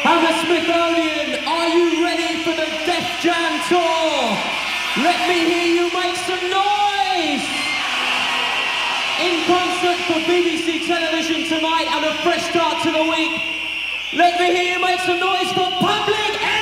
Hammersmithonian, are you ready for the Def Jam Tour? Let me hear you make some noise! In concert for BBC television tonight and a fresh start to the week, let me hear you make some noise for Public Enemy!